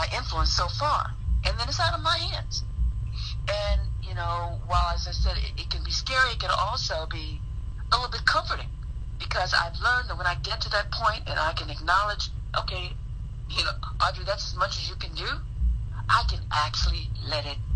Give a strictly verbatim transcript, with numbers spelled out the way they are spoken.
influence so far, and then it's out of my hands. And, you know, while, as I said, it, it can be scary, it can also be a little bit comforting, because I've learned that when I get to that point and I can acknowledge, okay, you know, Audrey, that's as much as you can do, I can actually let it